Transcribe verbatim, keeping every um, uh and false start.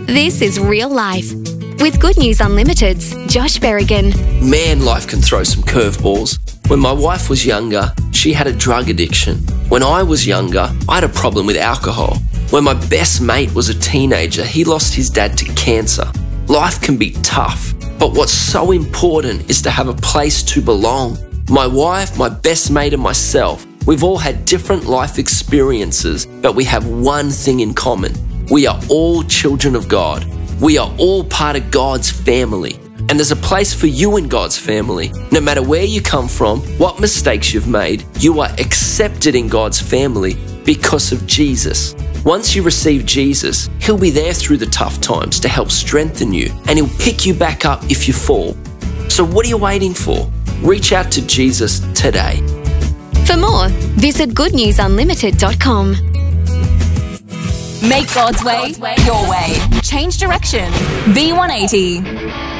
This is Real Life with Good News Unlimited's Josh Berrigan. Man, life can throw some curveballs. When my wife was younger, she had a drug addiction. When I was younger, I had a problem with alcohol. When my best mate was a teenager, he lost his dad to cancer. Life can be tough, but what's so important is to have a place to belong. My wife, my best mate and myself, we've all had different life experiences, but we have one thing in common. We are all children of God. We are all part of God's family. And there's a place for you in God's family. No matter where you come from, what mistakes you've made, you are accepted in God's family because of Jesus. Once you receive Jesus, He'll be there through the tough times to help strengthen you, and He'll pick you back up if you fall. So what are you waiting for? Reach out to Jesus today. For more, visit good news unlimited dot com. Make God's way your way. Change direction. V one eighty.